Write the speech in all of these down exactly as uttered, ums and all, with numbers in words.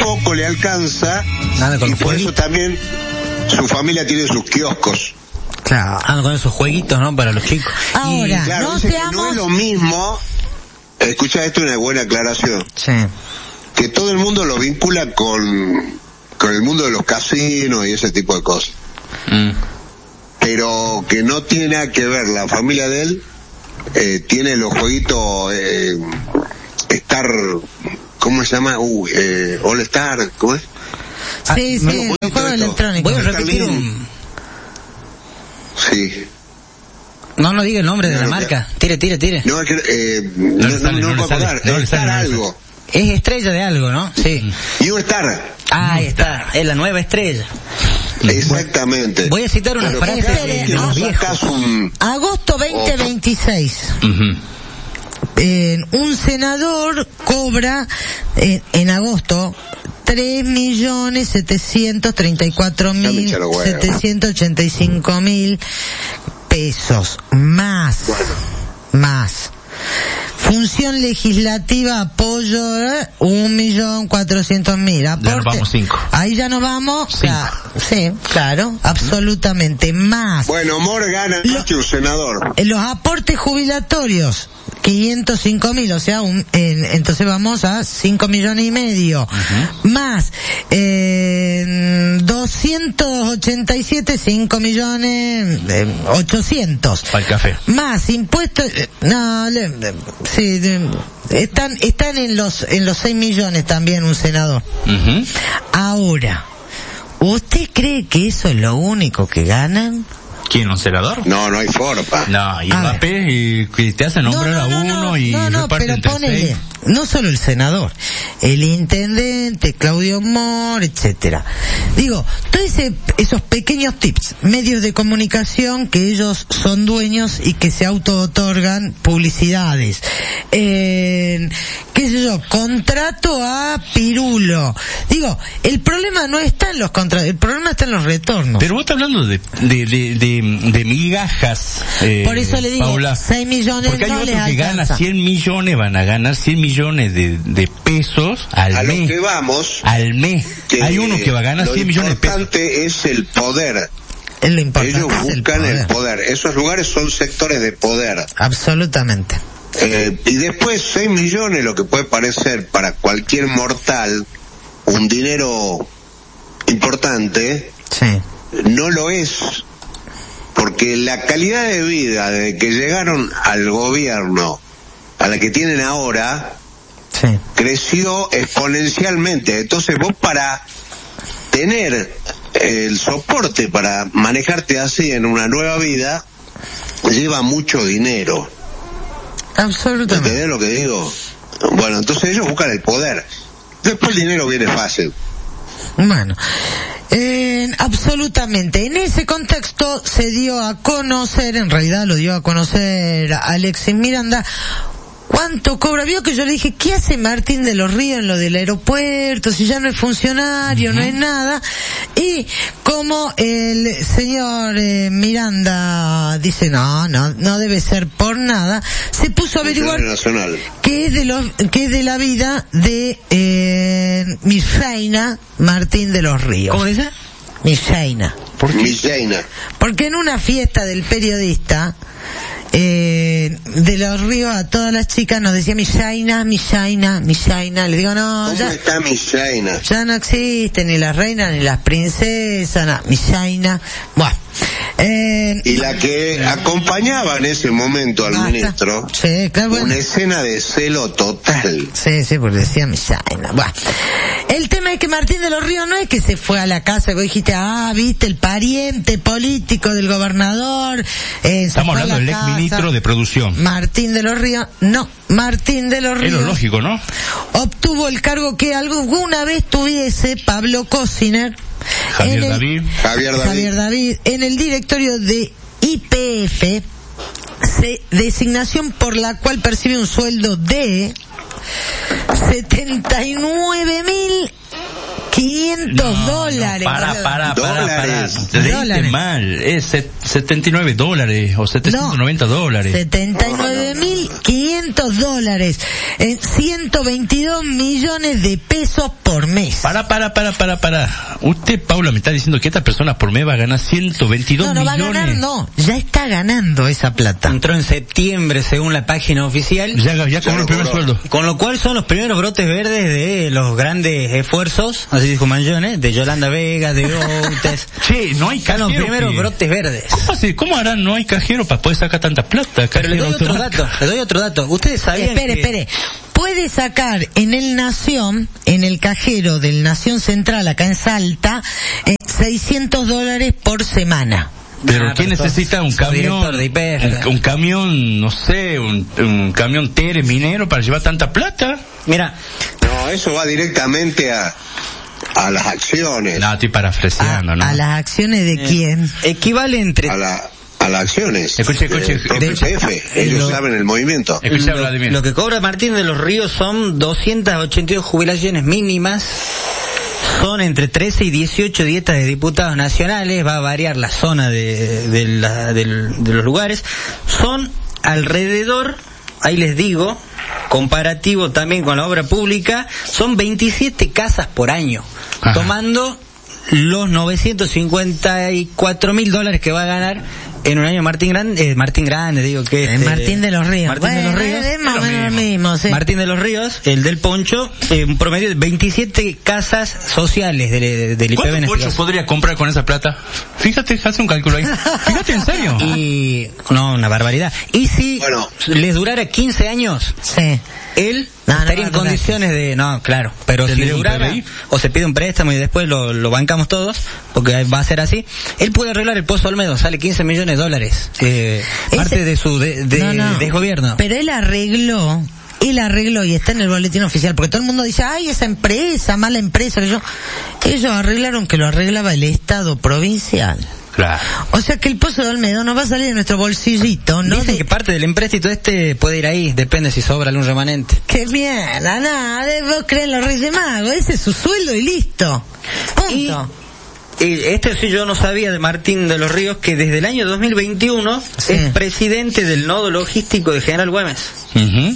poco le alcanza, Nada, con y por eso también su familia tiene sus kioscos. Claro, ando con esos jueguitos, ¿no? Para los chicos. Ahora, y, claro, no dice seamos... que no es lo mismo. Escucha, esto es una buena aclaración. Sí. Que todo el mundo lo vincula con, con el mundo de los casinos y ese tipo de cosas. Mm. Pero que no tiene nada que ver. La familia de él eh, tiene los jueguitos eh, Star, ¿cómo se llama? Uh, eh, All Star, ¿cómo es? Ah, Sí, sí, no, los juegos electrónicos. Voy a repetir un... Sí. No, no diga el nombre de No, la no, marca. Tire, tire, tire. No, es que, eh, no, le sale, no, no no le puedo sale, acordar. no le Star sale, no le sale. algo. Es estrella de algo, ¿no? Sí. You Star. Ah, ahí está. Es la nueva estrella. Exactamente. Voy a citar una Pero frase cada de, vez de que los vos viejos. sacás un... Agosto veinte veintiséis. Uh-huh. Eh, un senador cobra eh, en agosto tres millones setecientos treinta y cuatro mil setecientos ochenta y cinco mil pesos más. Bueno. Más. Función legislativa, apoyo, eh, un millón cuatrocientos mil. Ya nos vamos cinco. Ahí ya nos vamos. Cinco. Claro, sí, claro, absolutamente. Más. Bueno, Mor gana más que un senador. Eh, Los aportes jubilatorios, quinientos cinco mil, o sea, un, eh, entonces vamos a cinco millones y medio. Uh-huh. Más, eh, doscientos ochenta y siete, cinco millones, eh, ochocientos. Para el café. Más impuestos, eh, no, le, le, sí, de, están, están en los, en los seis millones también un senador. Uh-huh. Ahora, ¿usted cree que eso es lo único que ganan? ¿Quién, un senador? No, no hay forma. No, y A Mbappé y que te hace nombrar no, no, a no, uno no, y no, no, reparte pero entre ponele, seis. no solo el senador, el intendente, Claudio Mor, etcétera. Digo, todos ese, esos pequeños tips, medios de comunicación que ellos son dueños y que se auto-otorgan publicidades. Eh, qué sé yo, contrato a Pirulo. Digo, el problema no está en los contratos, el problema está en los retornos. Pero vos estás hablando de de de, de, de migajas, eh, Por eso le digo, Paula. seis millones Porque hay no otro les que gana alcanza. cien millones, van a ganar cien millones de, de pesos al A lo mes. que vamos, Al mes. que Hay uno que va a ganar lo cien millones de pesos. importante es el poder. Es lo importante. Ellos es el buscan poder. el poder. Esos lugares son sectores de poder. Absolutamente. Eh, y después seis millones, lo que puede parecer para cualquier mortal un dinero importante, Sí. no lo es, porque la calidad de vida desde que llegaron al gobierno a la que tienen ahora Sí. creció exponencialmente. Entonces vos, para tener el soporte para manejarte así en una nueva vida, lleva mucho dinero. Absolutamente. ¿Entendés lo que digo? Bueno, entonces ellos buscan el poder. Después el dinero viene fácil. Bueno, eh, absolutamente. En ese contexto se dio a conocer, en realidad lo dio a conocer Alexis Miranda, ¿cuánto cobra? Vio que yo le dije, ¿qué hace Martín de los Ríos en lo del aeropuerto? Si ya no es funcionario, uh-huh. no es nada. Y como el señor eh, Miranda dice, no, no, no debe ser por nada, se puso a averiguar Nacional. qué es de lo, qué es de la vida de eh, mi reina Martín de los Ríos. ¿Cómo dice? Mi reina. ¿Por qué? Mi reina. Porque en una fiesta del periodista, eh, de los Ríos, a todas las chicas nos decía mi reina, mi reina, mi reina. Le digo, no, ¿Cómo ya, está mi reina? ya no existen ni las reinas ni las princesas, no, mi reina. Bueno. Eh, Y la que acompañaba en ese momento al basta. ministro, Sí, claro, bueno. una escena de celo total. Sí, sí, porque decía mi reina. Bueno. El tema es que Martín de los Ríos no es que se fue a la casa y vos dijiste, ah, viste, el pariente político del gobernador. Eh, Estamos hablando del ex ministro de producción. Martín de los Ríos, no, Martín de los Ríos. Es lo lógico, ¿no? Obtuvo el cargo que alguna vez tuviese Pablo Cosiner. Javier en el- David. Javier David. Javier David, en el directorio de I P F, se, designación por la cual percibe un sueldo de setenta y nueve mil quinientos quinientos No, dólares. No, para, para, para, Dólares. para. Te leíste Dólares. mal. Es set- setenta y nueve dólares o setecientos noventa dólares. setenta y nueve mil quinientos dólares. En ciento veintidós millones de pesos por mes. Para, para, para, para, para. Usted, Paula, me está diciendo que esta persona por mes va a ganar ciento veintidós No, no va a millones. ganar, no. Ya está ganando esa plata. Entró en septiembre según la página oficial. Ya, ya cobró el primer sueldo. Con lo cual son los primeros brotes verdes de los grandes esfuerzos, así dijo Mangione, de Yolanda Vega, de Outes. Che, no hay Son los cajero. primeros que- brotes verdes. ¿Cómo así? ¿Cómo harán? No hay cajero para poder sacar tanta plata. Pero le Cajero doy otro automático. dato, le doy otro dato. Ustedes sabían Espere, que... espere. Puede sacar en el Nación, en el cajero del Nación Central, acá en Salta, eh, seiscientos dólares por semana. Pero Ah, ¿quién pero necesita sos- un sos camión? director de I P F. Un, un camión, no sé, un, un camión Tere minero para llevar tanta plata? Mira, No, eso va directamente a, a las acciones. No, estoy A, parafraseando, ¿no? a las acciones de eh, quién. equivale entre... A la a las acciones. Escuche, escuche, del propio de- I P F. Ellos lo- saben el movimiento. Escucha, lo, Vladimir. lo que cobra Martín de los Ríos son doscientas ochenta y dos jubilaciones mínimas, son entre trece y dieciocho dietas de diputados nacionales, va a variar la zona de, de, la- del- de los lugares, son alrededor, ahí les digo, comparativo también con la obra pública, son veintisiete casas por año, Ajá. tomando los novecientos cincuenta y cuatro mil dólares que va a ganar en un año Martín Grande, eh, Martín Grande, digo que Eh, este, Martín de los Ríos. Martín de los Bueno, Ríos. es más o es lo menos lo mismo. mismo, sí. Martín de los Ríos, el del Poncho, eh, un promedio de veintisiete casas sociales del, del I P B en ¿Cuántos este pollos caso. podría comprar con esa plata? Fíjate, hace un cálculo ahí. Fíjate, en serio. Y, no, una barbaridad. Y si Bueno. les durara quince años, Sí. él No, no estaría va en a durar. condiciones de, no, claro, pero si ¿Tendría un durara, P B I? o se pide un préstamo y después lo, lo bancamos todos, porque va a ser así, él puede arreglar el Pozo Olmedo, sale quince millones de dólares, eh, Ese- parte de su, de, de, No, no. de gobierno. Pero él arregló, él arregló y está en el boletín oficial, porque todo el mundo dice, ay, esa empresa, mala empresa, que yo, ellos arreglaron que lo arreglaba el Estado provincial. Claro. O sea que el Pozo de Olmedo no va a salir de nuestro bolsillito, ¿no? Dicen De- que parte del empréstito este puede ir ahí, depende si sobra algún remanente. ¡Qué mierda! Nada, vos crees en los Reyes Magos, ese es su sueldo y listo. Punto. Eh, Este sí yo no sabía de Martín de los Ríos, que desde el año dos mil veintiuno Sí. es presidente del nodo logístico de General Güemes. Ujú.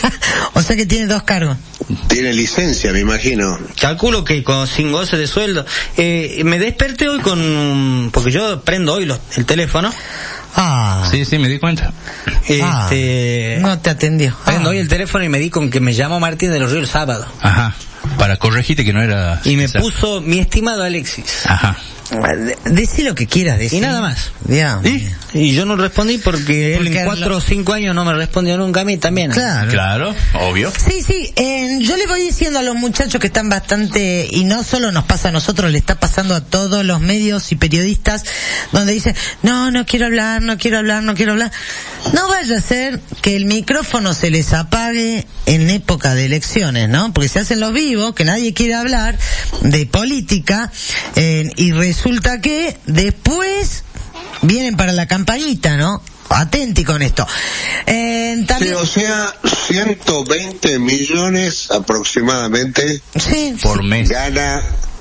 O sea que tiene dos cargos. Tiene licencia, me imagino. Calculo que con sin goce de sueldo. Eh, me desperté hoy con, un- porque yo prendo hoy los, el teléfono. Ah, Sí, sí, me di cuenta. Ah, Este, no te atendió. prendo Ah. hoy el teléfono y me di con que me llamó Martín de los Ríos el sábado. Ajá. Para corregirte que no era... Y me o sea, puso mi estimado Alexis. Ajá. De- Decí lo que quieras decir. Y nada más. Ya. ¿Y? Y yo no respondí porque, él Porque en cuatro lo- o cinco años no me respondió nunca, a mí también. Claro. Claro, obvio. Sí, sí, eh, yo le voy diciendo a los muchachos que están bastante, y no solo nos pasa a nosotros, le está pasando a todos los medios y periodistas, donde dicen, no, no quiero hablar, no quiero hablar, no quiero hablar. No vaya a ser que el micrófono se les apague en época de elecciones, ¿no? Porque se hacen los vivos, que nadie quiere hablar de política, eh, y resulta que después vienen para la campañita, ¿no? Atenti con esto. Eh, Sí, también, o sea, ciento veinte millones aproximadamente sí, Por mes. gana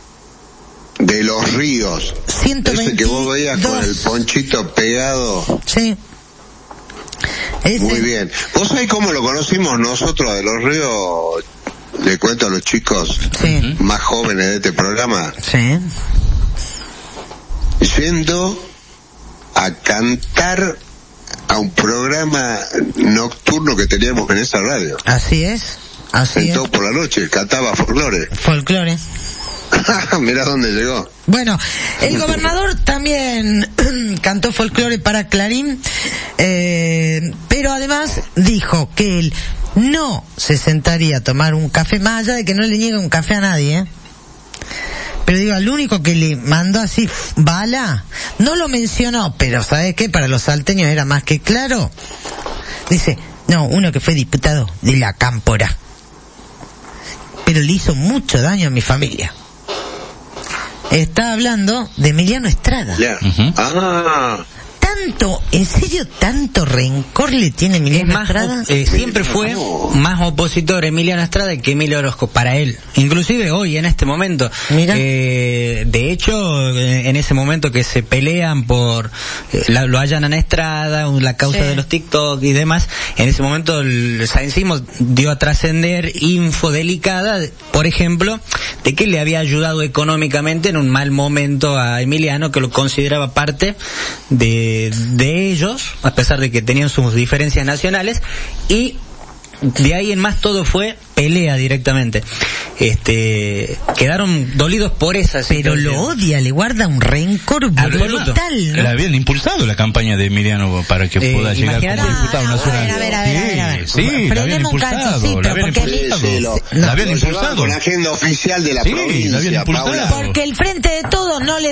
de los Ríos. ciento Ese que vos veías con el veintidós. ponchito pegado. Sí. Ese- Muy bien. ¿Vos sabés cómo lo conocimos nosotros de los Ríos? Le cuento a los chicos Sí. más jóvenes de este programa. Sí. Yendo a cantar a un programa nocturno que teníamos en esa radio. Así es. Así es. Sentó por la noche, cantaba folclore. Folclore. Mirá dónde llegó. Bueno, el gobernador también cantó folclore para Clarín, eh, pero además dijo que él no se sentaría a tomar un café, más allá de que no le niegue un café a nadie, ¿eh? Pero digo, al único que le mandó así f- bala, no lo mencionó, pero ¿sabes qué? Para los salteños era más que claro. Dice, no, uno que fue diputado de la Cámpora, pero le hizo mucho daño a mi familia. Está hablando de Emiliano Estrada. Ya. Ujú. Ah, Está tanto, en serio, tanto rencor le tiene Emiliano más, Estrada. eh, siempre fue más opositor Emiliano Estrada que Emilio Orozco para él, inclusive hoy en este momento. Mira. Eh, de hecho, en ese momento que se pelean por eh, la, lo allanan a Estrada, la causa Sí. de los TikTok y demás, en ese momento el Saenzismo dio a trascender info delicada, por ejemplo, de que le había ayudado económicamente en un mal momento a Emiliano, que lo consideraba parte de, de ellos, a pesar de que tenían sus diferencias nacionales, y de ahí en más todo fue pelea directamente. Este, quedaron dolidos por esa Pero situación. lo odia, le guarda un rencor Absoluto. brutal, Le ¿no? habían impulsado la campaña de Emiliano para que Eh, pueda llegar imagínate. como diputado No, no, nacional. a ver, a ver, a ver, a ver. Sí, sí, la habían Frenemos un impulsado. cacho, sí, la pero habían porque- impulsado. Sí, sí, lo- La habían lo llevaban impulsado. con la agenda oficial de la Sí, la provincia, habían impulsado. Paula. Porque el Frente de Todos no le